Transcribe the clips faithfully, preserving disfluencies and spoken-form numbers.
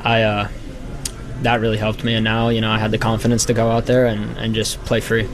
I uh, that really helped me, and now you know I had the confidence to go out there and, and just play free.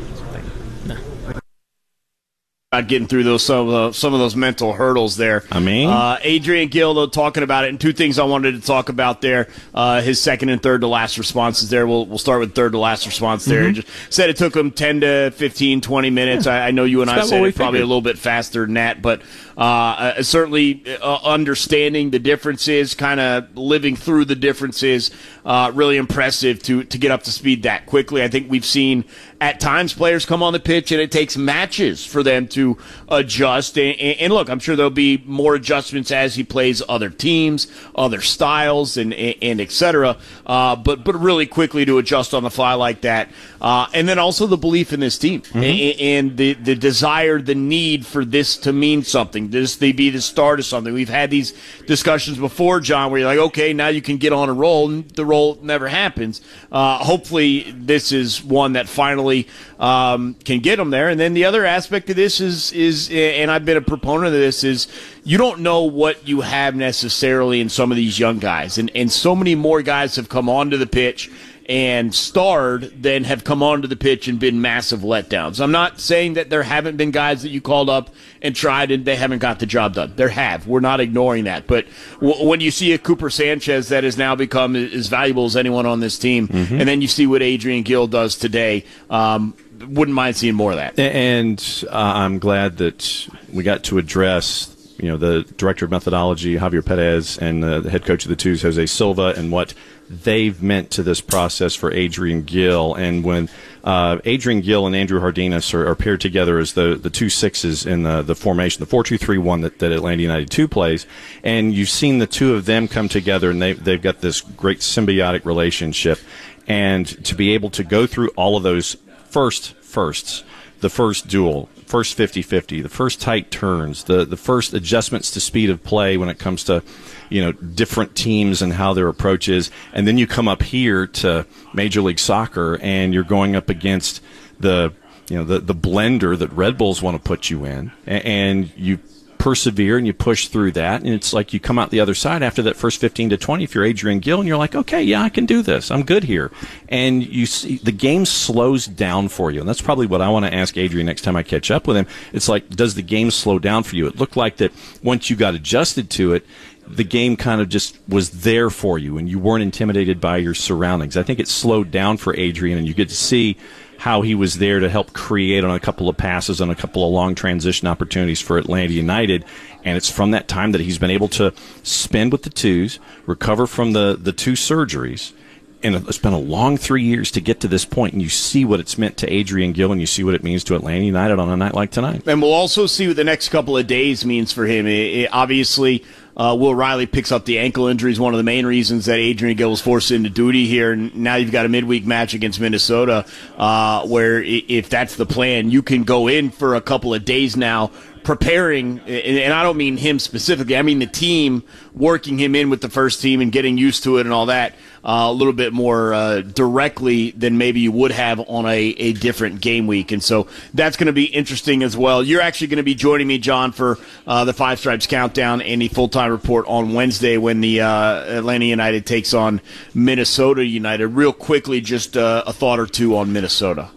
About getting through those some of, the, some of those mental hurdles there. I mean, uh, Adrian Gill, though, talking about it, and two things I wanted to talk about there. Uh, his second and third to last responses there. We'll we'll start with third to last response there. Mm-hmm. Just said it took him ten to fifteen, twenty minutes. Yeah. I, I know you and That's I said it probably figured. a little bit faster than that, but uh, uh, certainly uh, understanding the differences, kind of living through the differences, uh, really impressive to to get up to speed that quickly. I think we've seen at times players come on the pitch and it takes matches for them to adjust. And, and look, I'm sure there'll be more adjustments as he plays other teams, other styles, and and et cetera. Uh, but but really quickly to adjust on the fly like that, uh, and then also the belief in this team, mm-hmm. and, and the the desire, the need for this to mean something. This they be the start of something. We've had these discussions before, John, where you're like, okay, now you can get on a roll, and the roll never happens. Uh, hopefully, this is one that finally um, can get them there. And then the other aspect of this is is, and I've been a proponent of this, is you don't know what you have necessarily in some of these young guys, and and so many more guys have come onto the pitch and starred than have come onto the pitch and been massive letdowns. I'm not saying that there haven't been guys that you called up and tried and they haven't got the job done. There have. We're not ignoring that. But w- when you see a Cooper Sanchez that has now become as valuable as anyone on this team, mm-hmm. and then you see what Adrian Gill does today, um, wouldn't mind seeing more of that. And uh, I'm glad that we got to address, you know, the director of methodology, Javier Perez, and uh, the head coach of the Twos, Jose Silva, and what they've meant to this process for Adrian Gill. And when uh, Adrian Gill and Andrew Hardinas are, are paired together as the, the two sixes in the, the formation, the four two three one that, that Atlanta United two plays, and you've seen the two of them come together, and they, they've got this great symbiotic relationship. And to be able to go through all of those first firsts, the first duel, first fifty-fifty, the first tight turns, the, the first adjustments to speed of play when it comes to, you know, different teams and how their approach is. And then you come up here to Major League Soccer and you're going up against the, you know, the, the blender that Red Bulls want to put you in, and you persevere and you push through that, and it's like you come out the other side after that first fifteen to twenty if you're Adrian Gill, and you're like, okay, yeah, I can do this, I'm good here. And you see the game slows down for you, and that's probably what I want to ask Adrian next time I catch up with him. It's like, does the game slow down for you? It looked like that once you got adjusted to it, the game kind of just was there for you, and you weren't intimidated by your surroundings. I think it slowed down for Adrian, and you get to see how he was there to help create on a couple of passes, on a couple of long transition opportunities for Atlanta United. And it's from that time that he's been able to spend with the Twos, recover from the, the two surgeries. And it's been a long three years to get to this point, and you see what it's meant to Adrian Gill, and you see what it means to Atlanta United on a night like tonight. And we'll also see what the next couple of days means for him. It, it, obviously, uh, Will Riley picks up the ankle injury is one of the main reasons that Adrian Gill was forced into duty here. And now you've got a midweek match against Minnesota, uh, where if that's the plan, you can go in for a couple of days now preparing, and I don't mean him specifically, I mean the team, working him in with the first team and getting used to it and all that uh, a little bit more uh, directly than maybe you would have on a, a different game week. And so that's going to be interesting as well. You're actually going to be joining me, John, for uh, the Five Stripes Countdown and the full-time report on Wednesday when the uh, Atlanta United takes on Minnesota United. Real quickly, just uh, a thought or two on Minnesota.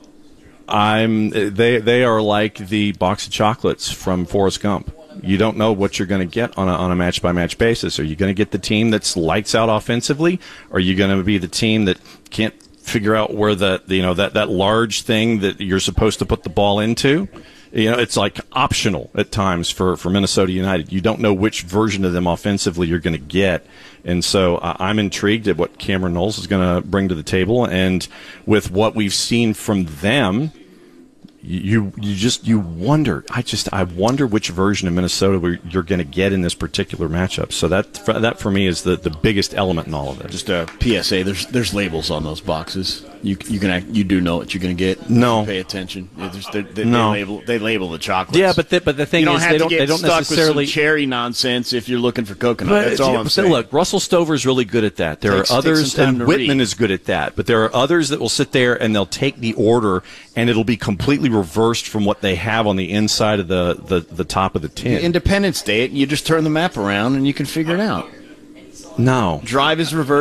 I'm they they are like the box of chocolates from Forrest Gump. You don't know what you're going to get on a on a match by match basis. Are you going to get the team that's lights out offensively? Or are you going to be the team that can't figure out where the you know that that large thing that you're supposed to put the ball into? You know, it's like optional at times for, for Minnesota United. You don't know which version of them offensively you're going to get. And so uh, I'm intrigued at what Cameron Knowles is going to bring to the table. And with what we've seen from them, you you just you wonder. I just I wonder which version of Minnesota you're going to get in this particular matchup. So that that for me is the, the biggest element in all of it. Just a P S A. There's there's labels on those boxes. You you can act, you do know what you're going to get. No, pay attention. They, they, no. they label they label the chocolates. Yeah, but the, but the thing you don't is have they to don't get they don't stuck necessarily with some cherry nonsense if you're looking for coconut. But, That's all I'm but saying. Look, Russell Stover's really good at that. There Takes, are others, and Whitman read. is good at that. But there are others that will sit there and they'll take the order, and it'll be completely reversed from what they have on the inside of the the, the top of the tin. Independence Day, you just turn the map around and you can figure it out. No, drive is reversed.